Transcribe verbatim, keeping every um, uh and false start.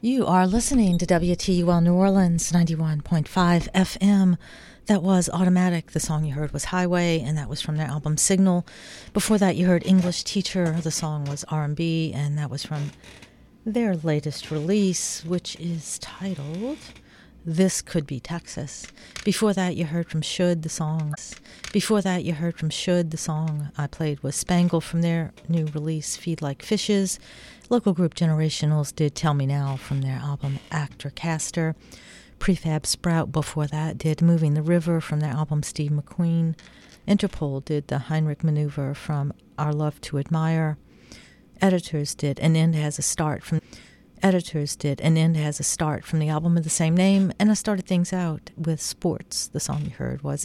You are listening to W T U L New Orleans, ninety-one point five F M. That was Automatic. The song you heard was Highway, and that was from their album Signal. Before that, you heard English Teacher. The song was R and B, and that was from their latest release, which is titled This Could Be Texas. Before that, you heard from Should, the songs. Before that, you heard from Should, the song I played was Spangle from their new release, Feed Like Fishes. Local group Generationals did Tell Me Now from their album Actor Caster. Prefab Sprout before that did Moving the River from their album Steve McQueen. Interpol did the Heinrich Maneuver from Our Love to Admire. Editors did An End Has a Start from Editors did An End Has a Start from the album of the same name, and I started things out with Sports. The song you heard was